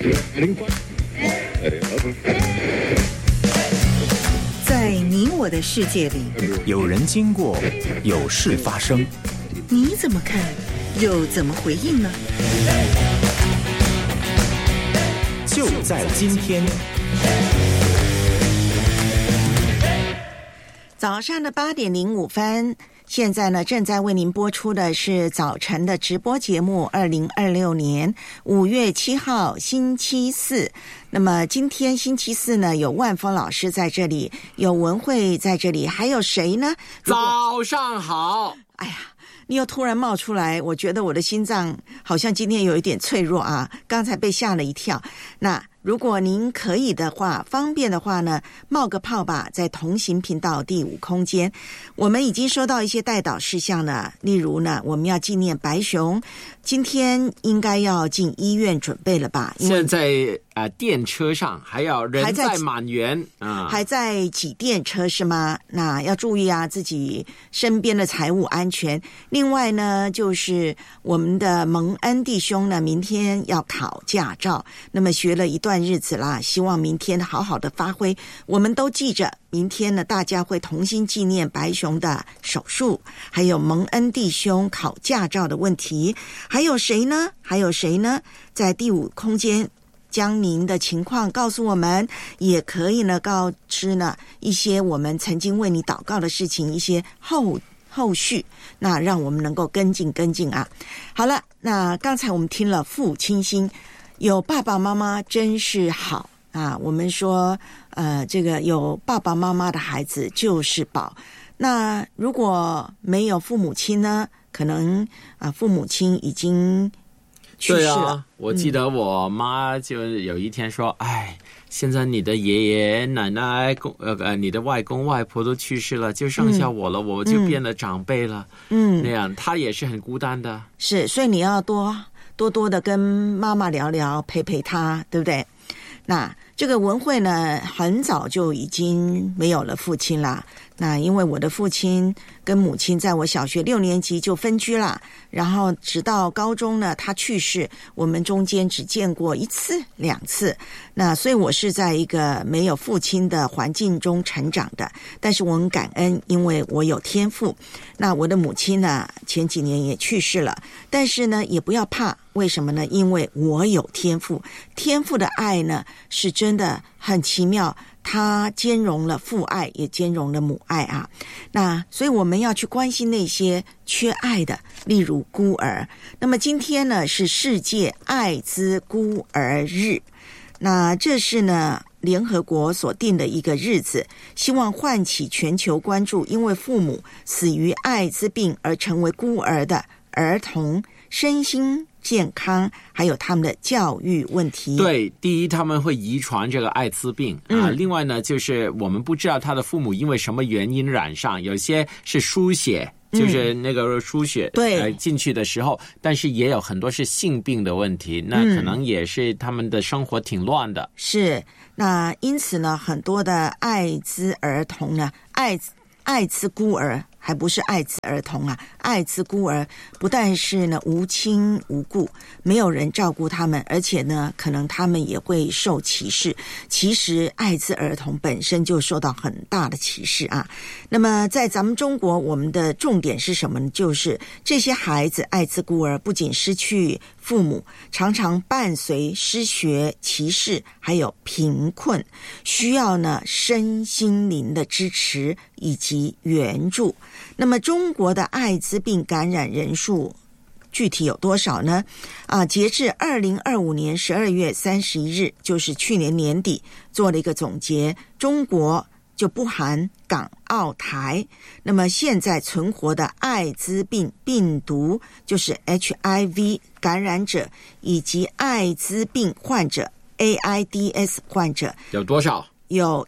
在你我的世界里， 有人经过，有事发生， 你怎么看，又怎么回应呢？ 就在今天。 早上的8:05，现在呢正在为您播出的是早晨的直播节目，2026年5月7号星期四。那么今天星期四呢，有万峰老师在这里，有文慧在这里，还有谁呢？ 早上好。 哎呀，你又突然冒出来，我觉得我的心脏好像今天有一点脆弱啊，刚才被吓了一跳。那如果您可以的话，方便的话呢，冒个泡吧，在同行频道第5空间，我们已经收到一些代祷事项了，例如呢，我们要纪念白熊，今天应该要进医院准备了吧？因为现在电车上还有人在满员啊， 还在挤电车是吗？那要注意啊，自己身边的财务安全。另外呢，就是我们的蒙恩弟兄呢，明天要考驾照，那么学了一段日子啦，希望明天好好的发挥。我们都记着，明天呢，大家会同心纪念白熊的手术，还有蒙恩弟兄考驾照的问题。还有谁呢？在第5空间将您的情况告诉我们，也可以呢告知呢一些我们曾经为你祷告的事情，一些后续，那让我们能够跟进啊。好了，那刚才我们听了父亲心，有爸爸妈妈真是好啊。我们说这个有爸爸妈妈的孩子就是宝。那如果没有父母亲呢，可能父母亲已经去世了。 对啊，我记得我妈就有一天说，现在你的爷爷奶奶你的外公外婆都去世了，就剩下我了，我就变得长辈了。那样她也是很孤单的。 是，所以你要多的跟妈妈聊聊，陪陪她，对不对？那这个文慧呢，很早就已经没有了父亲啦。那因为我的父亲跟母亲在我小学6年级就分居啦，然后直到高中呢，他去世，我们中间只见过1次2次。那所以我是在一个没有父亲的环境中成长的，但是我很感恩，因为我有天赋。那我的母亲呢，前几年也去世了，但是呢，也不要怕，为什么呢？因为我有天赋，天赋的爱呢，是真的很奇妙。它兼容了父爱，也兼容了母爱啊。那所以我们要去关心那些缺爱的，例如孤儿。那么今天呢，是世界艾滋孤儿日。那这是呢联合国所定的一个日子，希望唤起全球关注，因为父母死于艾滋病而成为孤儿的儿童身心健康，还有他们的教育问题。 对，第一他们会遗传这个艾滋病另外呢，就是我们不知道他的父母因为什么原因染上，有些是输血，就是那个输血进去的时候，但是也有很多是性病的问题，那可能也是他们的生活挺乱的。 是，那因此呢，很多的艾滋儿童呢，艾滋孤儿，还不是艾滋儿童啊，艾滋孤儿不但是呢无亲无故，没有人照顾他们，而且呢可能他们也会受歧视。其实艾滋儿童本身就受到很大的歧视啊。那么在咱们中国，我们的重点是什么呢？就是这些孩子艾滋孤儿不仅失去父母，常常伴随失学、歧视还有贫困，需要呢身心灵的支持以及援助。那么中国的艾滋病感染人数具体有多少呢？截至2025年12月31日，就是去年年底做了一个总结，中国就不含港澳台，那么现在存活的艾滋病病毒就是 HIV 感染者以及艾滋病患者 AIDS 患者有多少？ 有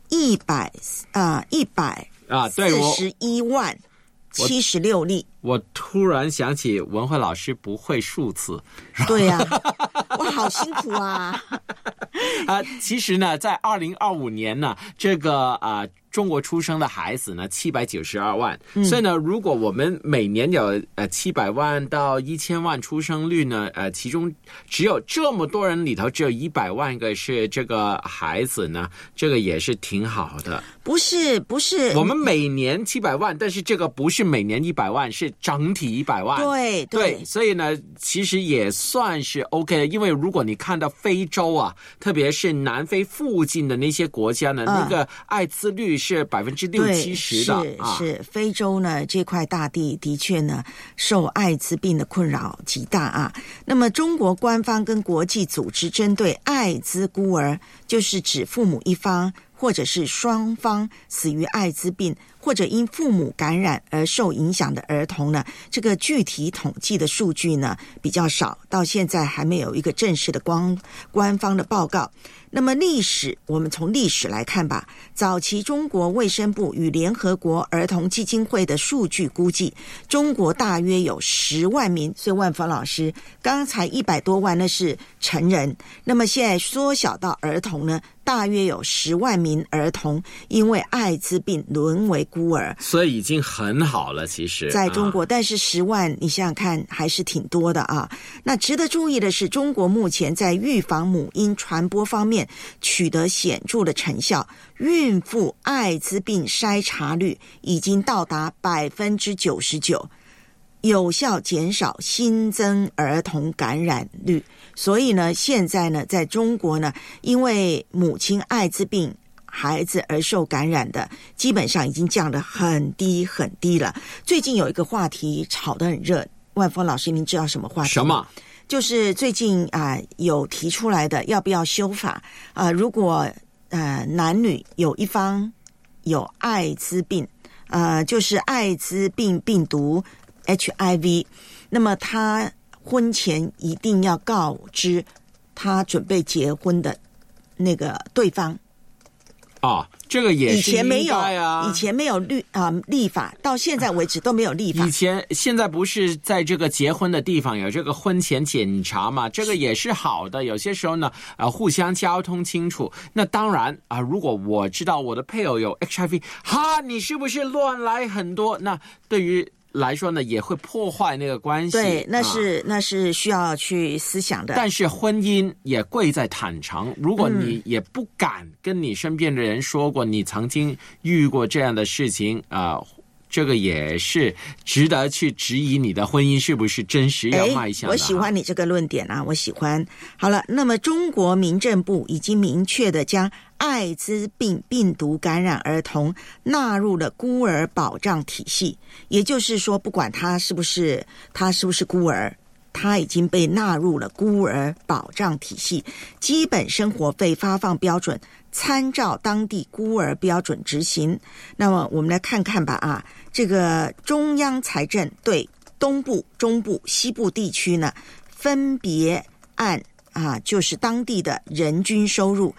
141万76例。 我突然想起文慧老师不会数字。 对呀我好辛苦啊其实呢在2025年呢，这个中国出生的孩子呢792万，所以呢，如果我们每年有700万到1000万出生率呢，其中只有这么多人里头只有100万个是这个孩子呢，这个也是挺好的。 不是， 我们每年700万，但是这个不是每年100万，是整体100万。 对， 所以呢，其实也算是 OK 的，因为如果你看到非洲啊，特别是南非附近的那些国家呢，那个艾滋率是60%-70%的。 是非洲呢这块大地的确呢受艾滋病的困扰极大啊。那么中国官方跟国际组织针对艾滋孤儿，就是指父母一方或者是双方死于艾滋病，或者因父母感染而受影响的儿童呢，这个具体统计的数据呢比较少，到现在还没有一个正式的官方的报告。那么历史，我们从历史来看吧。早期中国卫生部与联合国儿童基金会的数据估计，中国大约有10万名，所以万芳老师刚才100多万那是成人，那么现在缩小到儿童呢，大约有10万名儿童因为艾滋病沦为孤儿， 所以已经很好了。其实在中国，但是10万你想想看还是挺多的啊。那值得注意的是，中国目前在预防母婴传播方面取得显著的成效，孕妇艾滋病筛查率已经到达99%，有效减少新增儿童感染率。所以呢，现在呢，在中国呢，因为母亲艾滋病孩子而受感染的，基本上已经降得很低很低了。最近有一个话题炒得很热，万峰老师，您知道什么话题？ 什么？ 就是最近有提出来的，要不要修法如果男女有一方有艾滋病，就是艾滋病病毒 HIV， 那么他婚前一定要告知他准备结婚的那个对方。 这个也是应该以前没有立法，到现在为止都没有立法。 现在不是在这个结婚的地方有这个婚前检查嘛？这个也是好的。有些时候呢，互相交通清楚。那当然如果我知道我的配偶有 HIV， 你是不是乱来很多？那对于来说呢，也会破坏那个关系。 对，那是需要去思想的。 但是婚姻也贵在坦诚，如果你也不敢跟你身边的人说过你曾经遇过这样的事情这个也是值得去质疑你的婚姻是不是真实要迈向的。 我喜欢你这个论点我喜欢。好了，那么中国民政部已经明确的将艾滋病病毒感染儿童纳入了孤儿保障体系，也就是说，不管他是不是孤儿，他已经被纳入了孤儿保障体系，基本生活费发放标准参照当地孤儿标准执行。那么我们来看看吧这个中央财政对东部、中部、西部地区呢，分别按就是当地的人均收入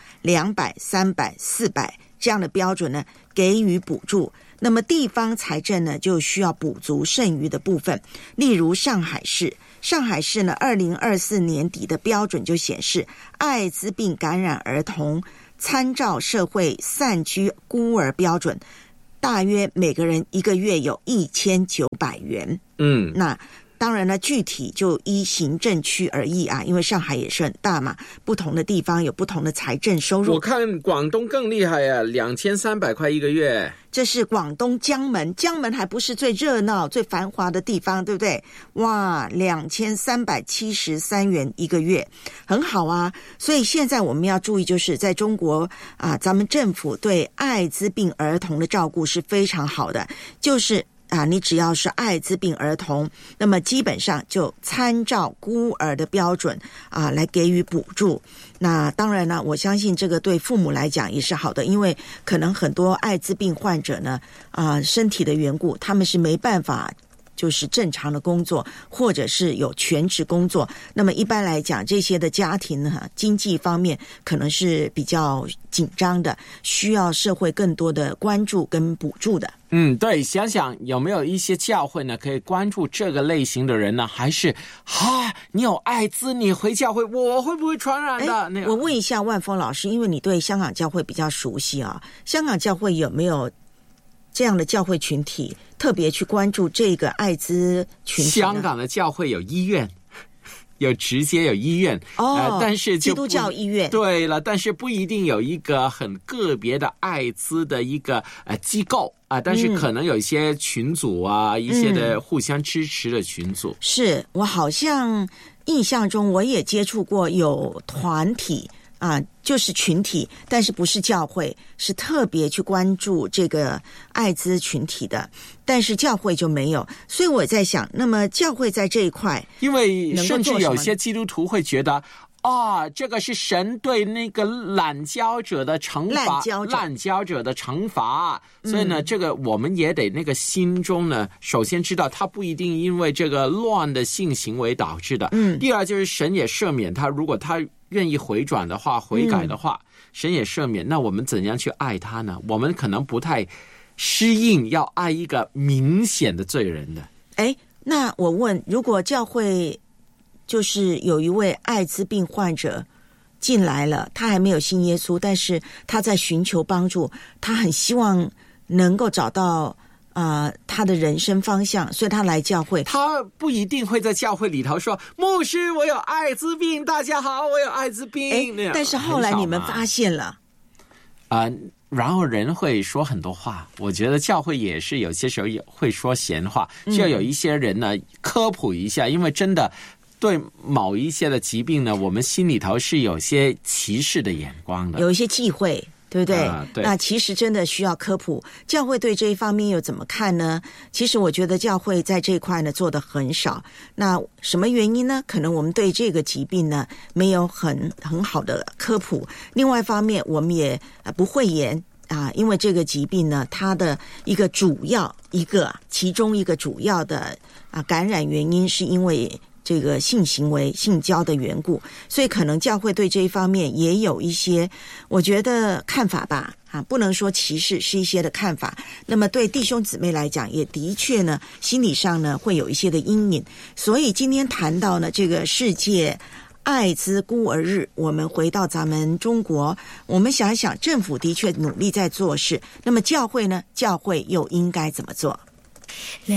200、300、400这样的标准呢给予补助。那么地方财政呢就需要补足剩余的部分。例如上海市呢2024年底的标准就显示，艾滋病感染儿童参照社会散居孤儿标准，大约每个人一个月有1900元。那当然了，具体就依行政区而异因为上海也是很大嘛，不同的地方有不同的财政收入。 我看广东更厉害2300块一个月。 这是广东江门还不是最热闹最繁华的地方，对不对？哇，2373元一个月，很好所以现在我们要注意，就是在中国咱们政府对艾滋病儿童的照顾是非常好的，就是你只要是艾滋病儿童，那么基本上就参照孤儿的标准来给予补助。那当然呢，我相信这个对父母来讲也是好的，因为可能很多艾滋病患者呢身体的缘故，他们是没办法就是正常的工作，或者是有全职工作。那么一般来讲，这些的家庭呢，经济方面可能是比较紧张的，需要社会更多的关注跟补助的。 对，想想有没有一些教会呢，可以关注这个类型的人呢？还是你有艾滋，你回教会，我会不会传染的？ 我问一下万峰老师，因为你对香港教会比较熟悉啊，香港教会有没有这样的教会群体特别去关注这个艾滋群体呢？ 香港的教会有医院。直接有医院但是就基督教医院对了，但是不一定有一个很个别的艾滋的一个机构但是可能有一些群组一些的互相支持的群组。 是我好像印象中我也接触过有团体就是群体，但是不是教会，是特别去关注这个艾滋群体的，但是教会就没有。所以我在想，那么教会在这一块， 因为甚至有些基督徒会觉得这个是神对那个滥交者的惩罚，滥交者的惩罚。所以呢，这个我们也得那个心中呢，首先知道他不一定因为这个乱的性行为导致的。第二就是神也赦免他，如果他愿意回转的话，悔改的话，神也赦免。那我们怎样去爱他呢？我们可能不太适应要爱一个明显的罪人的。 那我问，如果教会就是有一位艾滋病患者进来了，他还没有信耶稣，但是他在寻求帮助，他很希望能够找到他的人生方向，所以他来教会。 他不一定会在教会里头说，牧师我有艾滋病，大家好，我有艾滋病。 但是后来你们发现了然后人会说很多话，我觉得教会也是有些时候也会说闲话，需要有一些人呢科普一下，因为真的对某一些的疾病呢，我们心里头是有些歧视的眼光的， 有一些忌讳，对不对？ 对。 那其实真的需要科普。教会对这一方面又怎么看呢？其实我觉得教会在这一块呢做得很少。那什么原因呢？可能我们对这个疾病呢没有很好的科普。另外一方面，我们也不讳言因为这个疾病呢，它的其中一个主要的感染原因是因为这个性行为、性交的缘故，所以可能教会对这一方面也有一些，我觉得看法吧，不能说歧视，是一些的看法。那么对弟兄姊妹来讲，也的确呢，心理上呢会有一些的阴影。所以今天谈到呢这个世界艾滋孤儿日，我们回到咱们中国，我们想一想，政府的确努力在做事，那么教会呢？教会又应该怎么做？